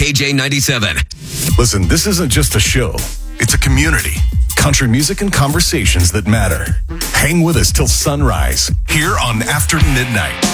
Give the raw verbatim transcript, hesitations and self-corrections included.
K J ninety-seven. Listen, this isn't just a show. It's a community. Country music and conversations that matter. Hang with us till sunrise here on After Midnight.